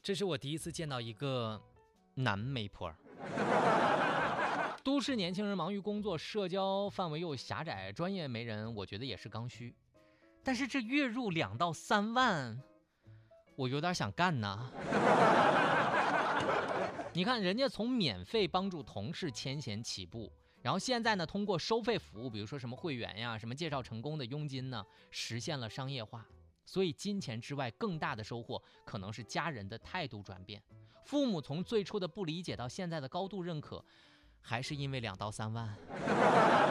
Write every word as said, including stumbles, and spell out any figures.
这是我第一次见到一个男媒婆。都市年轻人忙于工作，社交范围又狭窄，专业媒人我觉得也是刚需。但是这月入两到三万，我有点想干呐。你看人家从免费帮助同事牵线起步，然后现在呢通过收费服务，比如说什么会员呀，什么介绍成功的佣金呢，实现了商业化。所以金钱之外更大的收获可能是家人的态度转变，父母从最初的不理解到现在的高度认可，还是因为两到三万。